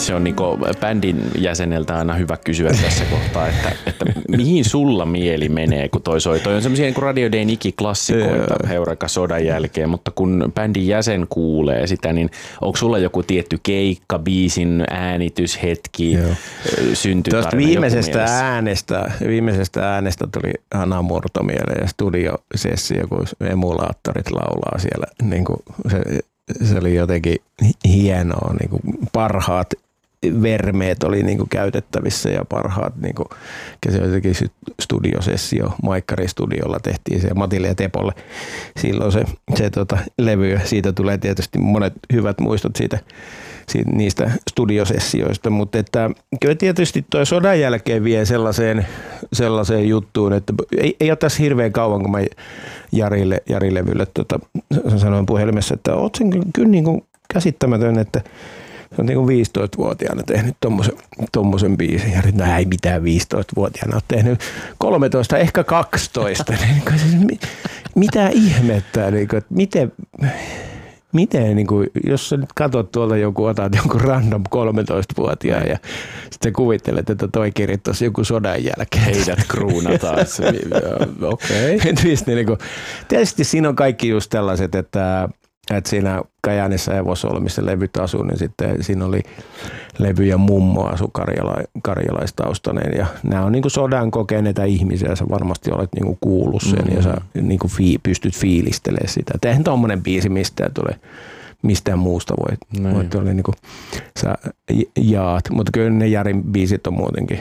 Se on niinku bändin jäseneltä aina hyvä kysyä tässä kohtaa, että mihin sulla mieli menee, kun toi soi. Toi on semmoisia niin Radio Dayn ikiklassikoita Heureka sodan jälkeen, mutta kun bändin jäsen kuulee sitä, niin onko sulla joku tietty keikka, biisin äänityshetki, syntytarina? Tuosta viimeisestä äänestä tuli Hanna Murto mieleen ja studiosessio, kun emulaattorit laulaa siellä. Niin kuin se oli jotenkin hienoa, niin kuin parhaat vermeet oli niin kuin käytettävissä ja parhaat, niin kuin, se jotenkin studiosessio, Maikkari-studiolla tehtiin se Matille ja Tepolle silloin se levy ja siitä tulee tietysti monet hyvät muistot siitä niistä studiosessioista, mutta että kyllä tietysti tuo sodan jälkeen vie sellaiseen juttuun, että ei ole tässä hirveän kauan, kun mä Jari Levylle sanoin puhelimessa, että oot sen kyllä niin kuin käsittämätön, että se on niin kuin 15-vuotiaana tehnyt tommosen biisin. Jari, no ei mitään 15-vuotiaana, oot tehnyt 13, ehkä 12. Mitä ihmettä, että miten niin kuin, jos sä nyt katsot tuolta otat jonkun random 13-vuotiaan ja sitten kuvittelet, että toi kirjoittaisi joku sodan jälkeen. Heidät kruunataan. Okei. Niin tietysti siinä on kaikki just tällaiset, että siinä Kajaanissa ja Vosolmissa levyt asuu, niin sitten siinä oli levy ja mummo asu karjalaistaustainen ja nämä on niinku sodan kokeneita ihmisiä, sä varmasti olet niinku kuullut sen ja sä niinku pystyt fiilistelemään sitä. Eihän tommonen biisi mistään muusta voit olla niinku sä jaat, mutta kyllä ne Jarin biisit on muutenkin,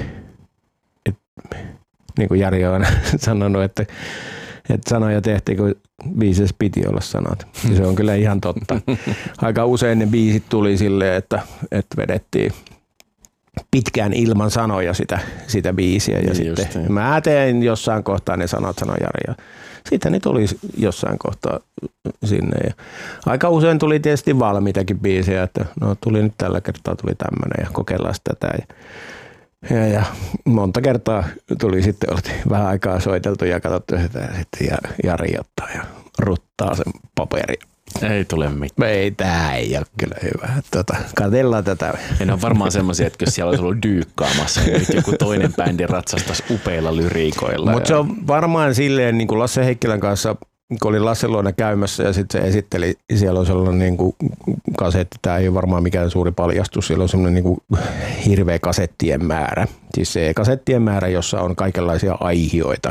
niin kuin Jari on sanonut, että sanoja tehtiin, kun biisissä piti olla sanat. Ja se on kyllä ihan totta. Aika usein ne biisit tuli silleen, että vedettiin pitkään ilman sanoja sitä biisiä. Ja sitten mä tein jossain kohtaa ne sanat, sanoi Jari. Ja sitten ne tuli jossain kohtaa sinne. Ja aika usein tuli tietysti valmiitakin biisejä, että no tuli nyt tällä kertaa tuli tämmöinen ja kokeillaan tätä. Ja monta kertaa tuli sitten, oltiin vähän aikaa soiteltu ja katsottu sitä ja sitten Jari ottaa ja ruttaa sen paperin. Ei tule mitään. Tää ei ole kyllä hyvä. Katsellaan tätä. Ne on varmaan semmoisia, että jos siellä olisi ollut dyykkaamassa, niin nyt joku toinen bändi ratsastaisi upeilla lyriikoilla. Mutta se on varmaan silleen, niin kuin Lasse Heikkilän kanssa, kun olin Lasse luona käymässä ja sitten se esitteli, siellä on sellainen niin kuin kasetti, tämä ei ole varmaan mikään suuri paljastus, siellä on sellainen niin kuin hirveä kasettien määrä. Siis se kasettien määrä, jossa on kaikenlaisia aihioita.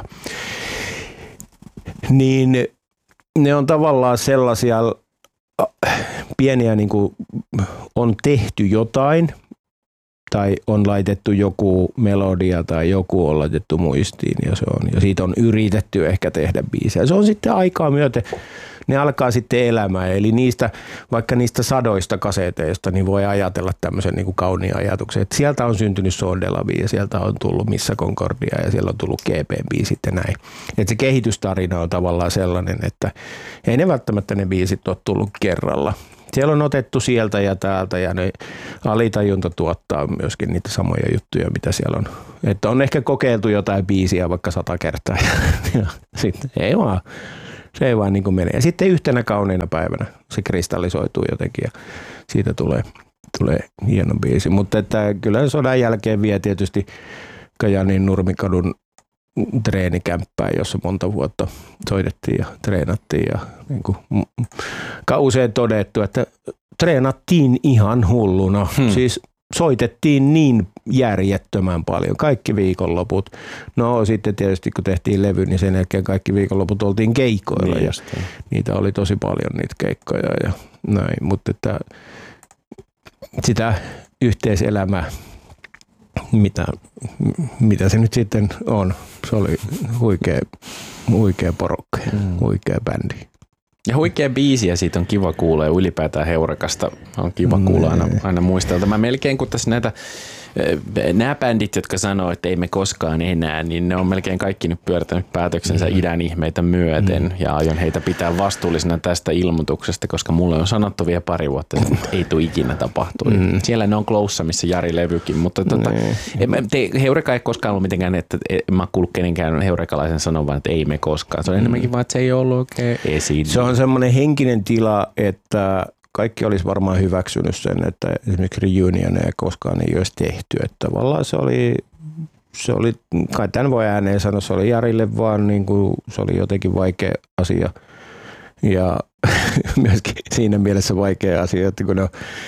Niin ne on tavallaan sellaisia pieniä, niin kuin on tehty jotain tai on laitettu joku melodia tai joku on laitettu muistiin ja siitä on yritetty ehkä tehdä biisiä. Se on sitten aikaa myöten, ne alkaa sitten elämään. Eli vaikka niistä sadoista kaseteista, niin voi ajatella tämmöisen niin kuin kauniin ajatuksen, että sieltä on syntynyt Sondelavi ja sieltä on tullut Missä Concordia ja siellä on tullut GP-biisit ja näin. Että se kehitystarina on tavallaan sellainen, että ei ne välttämättä ne biisit ole tullut kerralla. Siellä on otettu sieltä ja täältä ja ne alitajunta tuottaa myöskin niitä samoja juttuja, mitä siellä on. Että on ehkä kokeiltu jotain biisiä vaikka 100 kertaa ja sitten se ei vaan niin kuin mene. Ja sitten yhtenä kauniina päivänä se kristallisoituu jotenkin ja siitä tulee hieno biisi. Mutta että kyllä sodan jälkeen vie tietysti Kajaanin Nurmikadun treenikämppää, jossa monta vuotta soitettiin ja treenattiin ja niin kuin usein todettu, että treenattiin ihan hulluna. Siis soitettiin niin järjettömän paljon, kaikki viikonloput. No sitten tietysti kun tehtiin levy, niin sen jälkeen kaikki viikonloput oltiin keikoilla ja niitä oli tosi paljon niitä keikkoja ja näin. Mutta että sitä yhteiselämää, mitä se nyt sitten on. Se oli huikea porukka ja huikea bändi. Ja huikea biisi ja siitä on kiva kuulla ja ylipäätään Heurekasta on kiva kuulla aina muistelta. Mä melkein kun tässä nämä bändit, jotka sanoo, että ei me koskaan enää, niin ne on melkein kaikki nyt pyörittänyt päätöksensä idän ihmeitä myöten ja aion heitä pitää vastuullisena tästä ilmoituksesta, koska mulle on sanottu vielä pari vuotta, että ei tule ikinä tapahtua. Siellä ne on Cloussa, missä Jari levykin, mutta Heureka ei koskaan ollut mitenkään, että mä oon kuullut kenenkään heurekalaisen sanovan, että ei me koskaan. Se on enemmänkin vaan, että se ei ollut oikein esillä. Se on semmoinen henkinen tila, että kaikki olisi varmaan hyväksynyt sen, että esimerkiksi reunioneja koskaan ei olisi tehty. Että tavallaan se oli, kai tämän voi ääneen sanoa, se oli Jarille vaan niin kuin, se oli jotenkin vaikea asia. Ja myöskin siinä mielessä vaikea asia, että kun ne on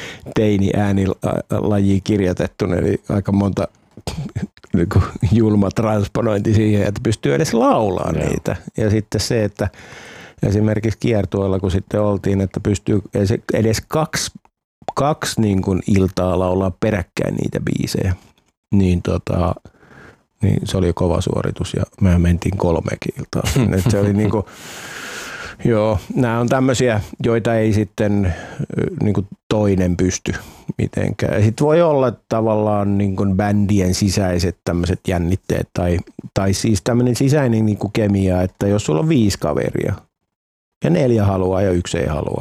teini-äänilajiin kirjoitettu, eli aika monta niin kuin julma transponointi siihen, että pystyy edes laulaa niitä. Ja sitten se, että esimerkiksi kiertueella, kun sitten oltiin, että pystyy edes kaksi niin kuin iltaa laulaa peräkkäin niitä biisejä, niin niin se oli kova suoritus ja me mentiin 3 iltaa. Se oli niin kuin, joo, nämä on tämmöisiä, joita ei sitten niin kuin toinen pysty mitenkään. Sitten voi olla tavallaan niin kuin bändien sisäiset tämmöiset jännitteet tai siis tämmöinen sisäinen niin kuin kemia, että jos sulla on 5 kaveria ja 4 haluaa ja 1 ei halua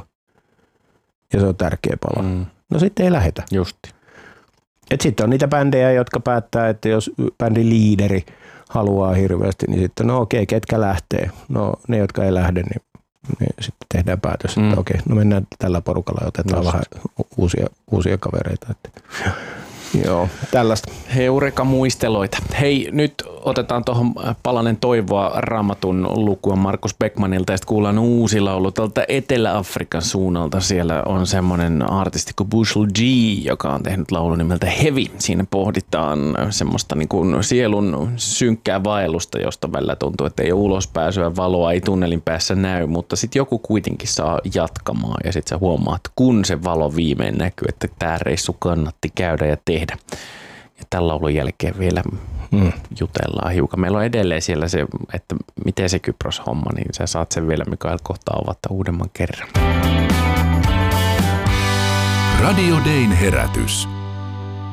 ja se on tärkeä pala, no sitten ei lähetä. Justi. Sitten on niitä bändejä, jotka päättää, että jos bändin liideri haluaa hirveästi, niin sitten no okei, ketkä lähtee? No ne, jotka ei lähde, niin sitten tehdään päätös, että okei, no mennään tällä porukalla ja otetaan vähän uusia kavereita. Joo, tällaista. Heureka-muisteloita. Hei, nyt otetaan tuohon palanen toivoa Raamatun lukua Markus Beckmanilta ja sitten kuullaan uusi laulu tältä Etelä-Afrikan suunnalta. Siellä on semmoinen artisti kuin Bushel G, joka on tehnyt laulun nimeltä Heavy. Siinä pohditaan semmoista niin kuin sielun synkkää vaellusta, josta välillä tuntuu, että ei ole ulospääsyä, valoa ei tunnelin päässä näy, mutta sitten joku kuitenkin saa jatkamaan ja sitten sä huomaat, kun se valo viimein näkyy, että tämä reissu kannatti käydä ja tehdä. Ja tämän laulun jälkeen vielä jutellaan hiukan. Meillä on edelleen siellä se, että miten se Kypros-homma, niin sä saat sen vielä Mikael kohta avata uudemman kerran. Radio Dayn herätys.